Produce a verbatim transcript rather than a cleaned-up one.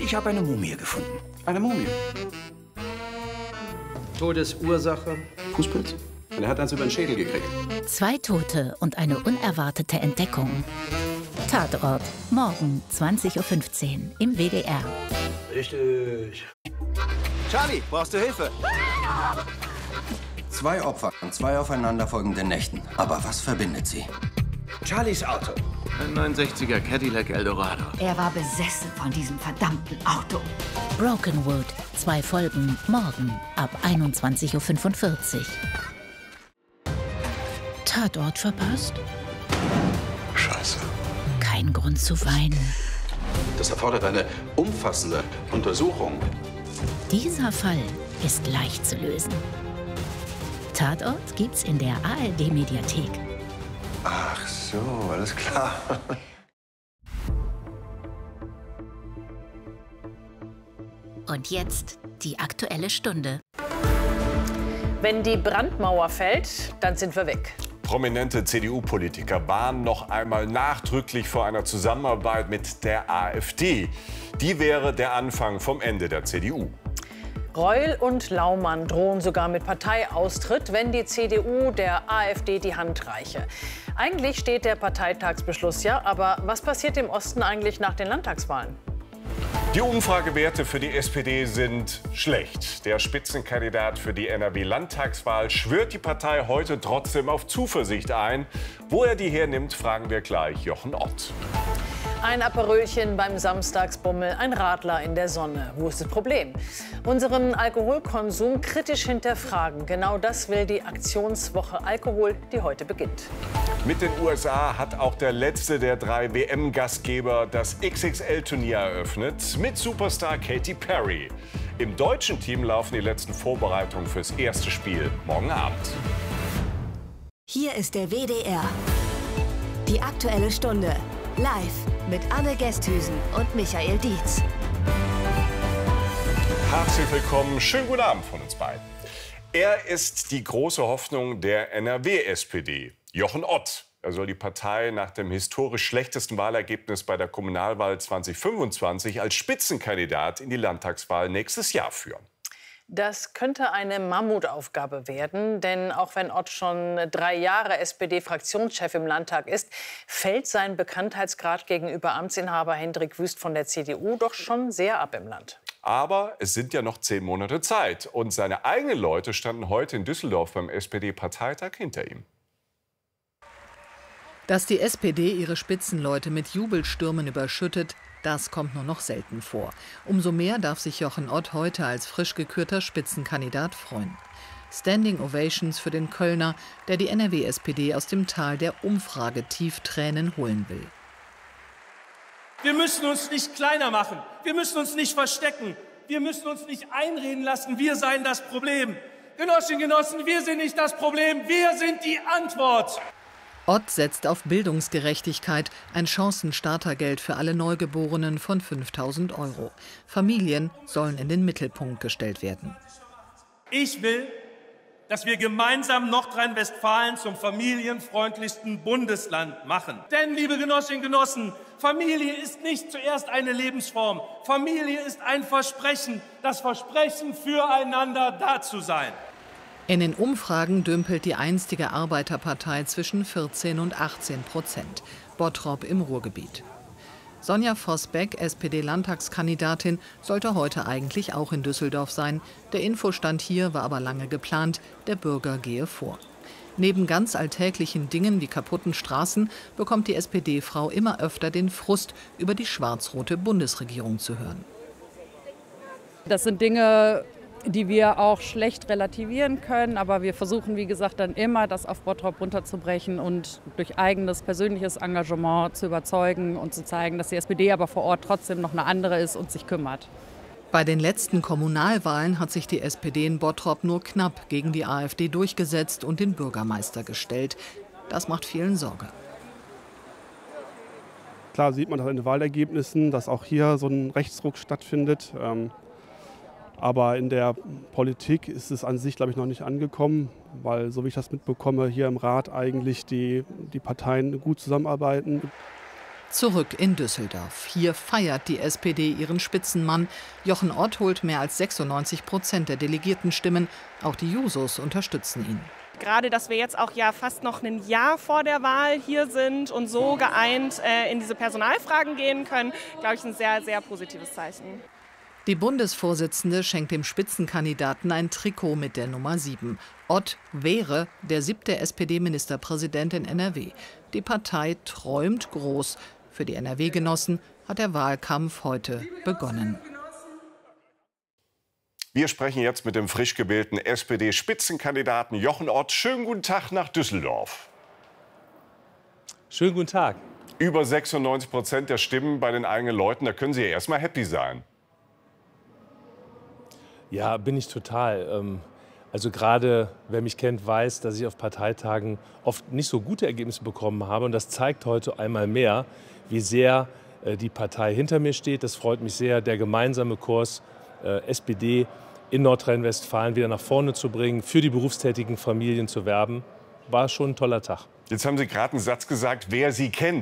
Ich habe eine Mumie gefunden. Eine Mumie? Todesursache? Fußpilz? Und er hat eins über den Schädel gekriegt. Zwei Tote und eine unerwartete Entdeckung. Tatort, morgen zwanzig Uhr fünfzehn im W D R. Richtig. Charlie, brauchst du Hilfe? Zwei Opfer an zwei aufeinanderfolgenden Nächten. Aber was verbindet sie? Charlies Auto. Ein neunundsechziger Cadillac Eldorado. Er war besessen von diesem verdammten Auto. Brokenwood, zwei Folgen, morgen ab einundzwanzig Uhr fünfundvierzig. Tatort verpasst? Scheiße. Kein Grund zu weinen. Das erfordert eine umfassende Untersuchung. Dieser Fall ist leicht zu lösen. Tatort gibt's in der A R D-Mediathek. Ach so, alles klar. Und jetzt die Aktuelle Stunde. Wenn die Brandmauer fällt, dann sind wir weg. Prominente C D U-Politiker warnen noch einmal nachdrücklich vor einer Zusammenarbeit mit der AfD. Die wäre der Anfang vom Ende der C D U. Reul und Laumann drohen sogar mit Parteiaustritt, wenn die C D U der AfD die Hand reiche. Eigentlich steht der Parteitagsbeschluss ja, aber was passiert im Osten eigentlich nach den Landtagswahlen? Die Umfragewerte für die S P D sind schlecht. Der Spitzenkandidat für die N R W-Landtagswahl schwört die Partei heute trotzdem auf Zuversicht ein. Wo er die hernimmt, fragen wir gleich Jochen Ott. Ein Aperölchen beim Samstagsbummel, ein Radler in der Sonne. Wo ist das Problem? Unseren Alkoholkonsum kritisch hinterfragen. Genau das will die Aktionswoche Alkohol, die heute beginnt. Mit den U S A hat auch der letzte der drei W M-Gastgeber das X X L-Turnier eröffnet mit Superstar Katy Perry. Im deutschen Team laufen die letzten Vorbereitungen fürs erste Spiel morgen Abend. Hier ist der W D R. Die Aktuelle Stunde. Live mit Anne Gesthüsen und Michael Dietz. Herzlich willkommen, schönen guten Abend von uns beiden. Er ist die große Hoffnung der N R W-S P D, Jochen Ott. Er soll die Partei nach dem historisch schlechtesten Wahlergebnis bei der Kommunalwahl zweitausendfünfundzwanzig als Spitzenkandidat in die Landtagswahl nächstes Jahr führen. Das könnte eine Mammutaufgabe werden, denn auch wenn Ott schon drei Jahre S P D-Fraktionschef im Landtag ist, fällt sein Bekanntheitsgrad gegenüber Amtsinhaber Hendrik Wüst von der C D U doch schon sehr ab im Land. Aber es sind ja noch zehn Monate Zeit. Und seine eigenen Leute standen heute in Düsseldorf beim S P D-Parteitag hinter ihm. Dass die S P D ihre Spitzenleute mit Jubelstürmen überschüttet, das kommt nur noch selten vor. Umso mehr darf sich Jochen Ott heute als frisch gekürter Spitzenkandidat freuen. Standing Ovations für den Kölner, der die N R W-S P D aus dem Tal der Umfragetief-Tränen holen will. Wir müssen uns nicht kleiner machen. Wir müssen uns nicht verstecken. Wir müssen uns nicht einreden lassen, wir seien das Problem. Genossinnen und Genossen, wir sind nicht das Problem, wir sind die Antwort. Ott setzt auf Bildungsgerechtigkeit, ein Chancenstartergeld für alle Neugeborenen von fünftausend Euro. Familien sollen in den Mittelpunkt gestellt werden. Ich will, dass wir gemeinsam Nordrhein-Westfalen zum familienfreundlichsten Bundesland machen. Denn, liebe Genossinnen und Genossen, Familie ist nicht zuerst eine Lebensform. Familie ist ein Versprechen, das Versprechen, füreinander da zu sein. In den Umfragen dümpelt die einstige Arbeiterpartei zwischen vierzehn und achtzehn Prozent. Bottrop im Ruhrgebiet. Sonja Vosbeck, S P D-Landtagskandidatin, sollte heute eigentlich auch in Düsseldorf sein. Der Infostand hier war aber lange geplant, der Bürger gehe vor. Neben ganz alltäglichen Dingen wie kaputten Straßen bekommt die S P D-Frau immer öfter den Frust, über die schwarz-rote Bundesregierung zu hören. Das sind Dinge, die wir auch schlecht relativieren können. Aber wir versuchen, wie gesagt, dann immer das auf Bottrop runterzubrechen und durch eigenes persönliches Engagement zu überzeugen und zu zeigen, dass die S P D aber vor Ort trotzdem noch eine andere ist und sich kümmert. Bei den letzten Kommunalwahlen hat sich die S P D in Bottrop nur knapp gegen die AfD durchgesetzt und den Bürgermeister gestellt. Das macht vielen Sorge. Klar sieht man das in den Wahlergebnissen, dass auch hier so ein Rechtsruck stattfindet. Aber in der Politik ist es an sich, glaube ich, noch nicht angekommen, weil, so wie ich das mitbekomme, hier im Rat eigentlich die, die Parteien gut zusammenarbeiten. Zurück in Düsseldorf. Hier feiert die S P D ihren Spitzenmann. Jochen Ott holt mehr als sechsundneunzig Prozent der Delegiertenstimmen. Auch die Jusos unterstützen ihn. Gerade, dass wir jetzt auch ja fast noch ein Jahr vor der Wahl hier sind und so geeint äh, in diese Personalfragen gehen können, glaube ich, ein sehr, sehr positives Zeichen. Die Bundesvorsitzende schenkt dem Spitzenkandidaten ein Trikot mit der Nummer sieben. Ott wäre der siebte S P D-Ministerpräsident in N R W. Die Partei träumt groß. Für die N R W-Genossen hat der Wahlkampf heute begonnen. Wir sprechen jetzt mit dem frisch gewählten S P D-Spitzenkandidaten Jochen Ott. Schönen guten Tag nach Düsseldorf. Schönen guten Tag. Über sechsundneunzig Prozent der Stimmen bei den eigenen Leuten, da können Sie ja erst mal happy sein. Ja, bin ich total. Also gerade wer mich kennt, weiß, dass ich auf Parteitagen oft nicht so gute Ergebnisse bekommen habe. Und das zeigt heute einmal mehr, wie sehr die Partei hinter mir steht. Das freut mich sehr, der gemeinsame Kurs S P D in Nordrhein-Westfalen wieder nach vorne zu bringen, für die berufstätigen Familien zu werben, war schon ein toller Tag. Jetzt haben Sie gerade einen Satz gesagt, wer Sie kennt.